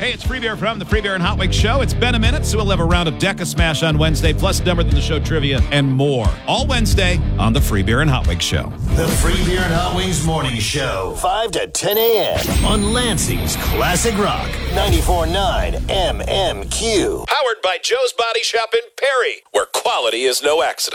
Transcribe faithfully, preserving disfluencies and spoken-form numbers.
Hey, it's Free Beer from the Free Beer and Hot Wings Show. It's been a minute, so we'll have a round of Deca Smash on Wednesday, plus Dumber Than the Show trivia and more. All Wednesday on the Free Beer and Hot Wings Show. The Free Beer and Hot Wings Morning Show, five to ten a.m. on Lansing's Classic Rock, ninety-four point nine M M Q. Powered by Joe's Body Shop in Perry, where quality is no accident.